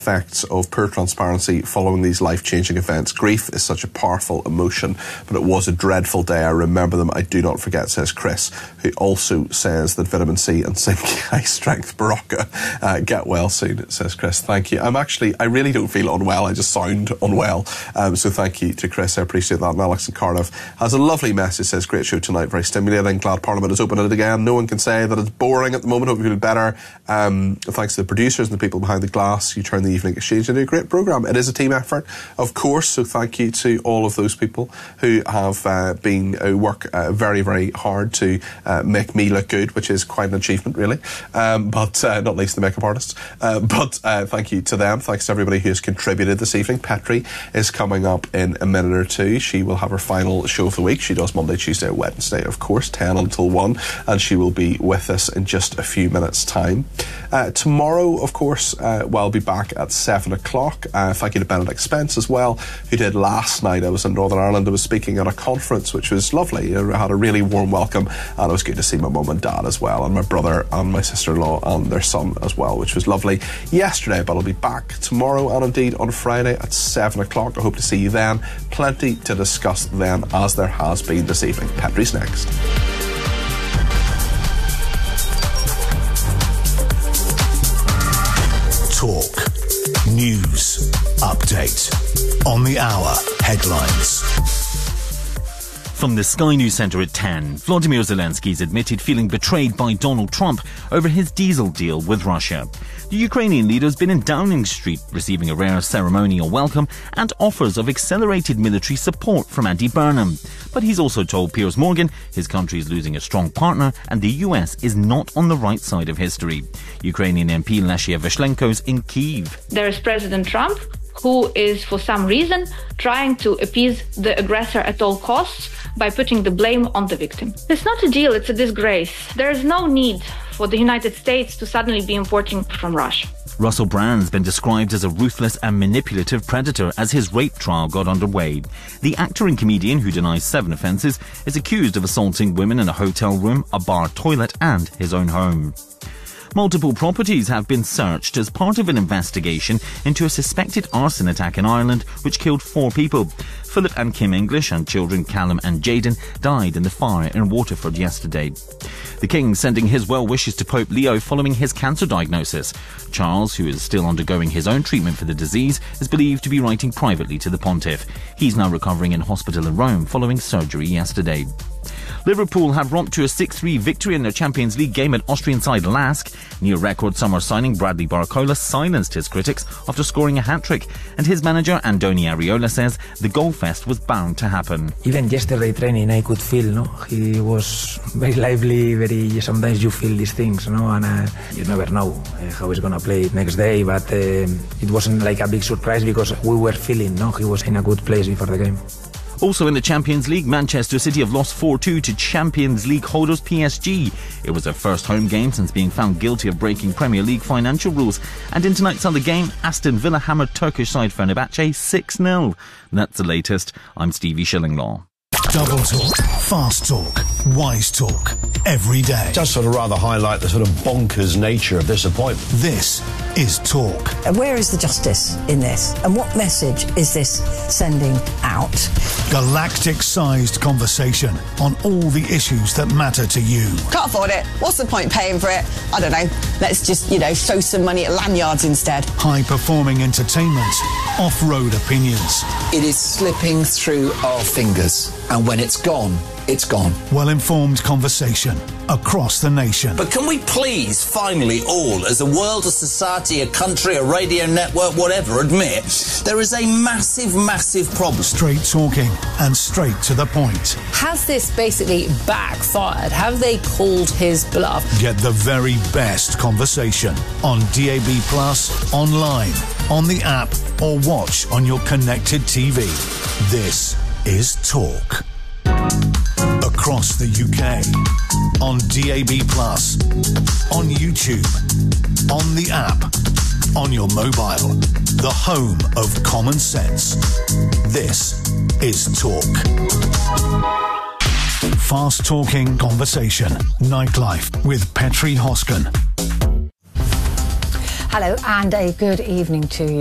effects of poor transparency following these life-changing events. Grief is such a powerful emotion, but it was a dreadful day. I remember them. I do not forget, says Chris, who also says that vitamin C and zinc high-strength Barocca. Get well soon, says Chris. Thank you. I really don't feel unwell. I just sound unwell. So thank you to Chris. I appreciate that. And Alex in Cardiff has a lovely message, says, great show tonight, very stimulating. Glad Parliament is open it again. No one can say that it's boring at the moment. Hope you feel better. Thanks to the producers and the people behind the glass. You turn the evening exchange into a great programme. It is a team effort, of course, so thank you to all of those people who have work very, very hard to make me look good, which is quite an achievement, really, but not least the makeup artists. But thank you to them. Thanks to everybody who has contributed this evening. Petri is coming up in a minute or two. She will have her final show of the week. She does Monday, Tuesday, Wednesday, of course, 10 until 1, and she will be with us in just a few minutes' time. Tomorrow, of course, I'll be back at 7 o'clock. Thank you to Benedict Spence as well, who did last night. I was in Northern Ireland. I was speaking at a conference, which was lovely. I had a really warm welcome, and it was good to see my mum and dad as well, and my brother and my sister-in-law and their son as well, which was lovely yesterday. But I'll be back tomorrow and indeed on Friday at 7 o'clock. I hope to see you then. Plenty to discuss then, as there has been this evening. Petri's next. Talk. News. Update. On the hour. Headlines. From the Sky News Centre at 10, Vladimir Zelensky's admitted feeling betrayed by Donald Trump over his diesel deal with Russia. The Ukrainian leader's been in Downing Street, receiving a rare ceremonial welcome and offers of accelerated military support from Andy Burnham. But he's also told Piers Morgan his country is losing a strong partner and the US is not on the right side of history. Ukrainian MP Leshia Vishlenko's in Kyiv. There is President Trump, who is, for some reason, trying to appease the aggressor at all costs by putting the blame on the victim. It's not a deal, it's a disgrace. There is no need for the United States to suddenly be importing from Russia. Russell Brand's been described as a ruthless and manipulative predator as his rape trial got underway. The actor and comedian, who denies 7 offences, is accused of assaulting women in a hotel room, a bar toilet and his own home. Multiple properties have been searched as part of an investigation into a suspected arson attack in Ireland which killed 4 people. Philip and Kim English and children Callum and Jaden died in the fire in Waterford yesterday. The King sending his well wishes to Pope Leo following his cancer diagnosis. Charles, who is still undergoing his own treatment for the disease, is believed to be writing privately to the Pontiff. He's now recovering in hospital in Rome following surgery yesterday. Liverpool have romped to a 6-3 victory in their Champions League game at Austrian side Lask. Near-record summer signing Bradley Barcola silenced his critics after scoring a hat-trick, and his manager Andoni Areola says the goal fest was bound to happen. Even yesterday training I could feel, he was very lively, sometimes you feel these things, and you never know how he's going to play next day, but it wasn't like a big surprise because we were feeling, he was in a good place before the game. Also in the Champions League, Manchester City have lost 4-2 to Champions League holders PSG. It was their first home game since being found guilty of breaking Premier League financial rules. And in tonight's other game, Aston Villa hammered Turkish side Fenerbahce 6-0. That's the latest. I'm Stevie Shillinglaw. Double talk, fast talk, wise talk, every day. It does sort of rather highlight the sort of bonkers nature of this appointment. This is Talk. And where is the justice in this? And what message is this sending out? Galactic-sized conversation on all the issues that matter to you. Can't afford it. What's the point paying for it? I don't know. Let's just, throw some money at lanyards instead. High-performing entertainment, off-road opinions. It is slipping through our fingers. And when it's gone, it's gone. Well-informed conversation across the nation. But can we please finally all, as a world, a society, a country, a radio network, whatever, admit there is a massive, massive problem? Straight talking and straight to the point. Has this basically backfired? Have they called his bluff? Get the very best conversation on DAB+, online, on the app, or watch on your connected TV. This is Talk. Across the UK, on DAB+, on YouTube, on the app, on your mobile, the home of common sense. This is Talk. Fast talking conversation, nightlife with Petri Hoskin. Hello and a good evening to you.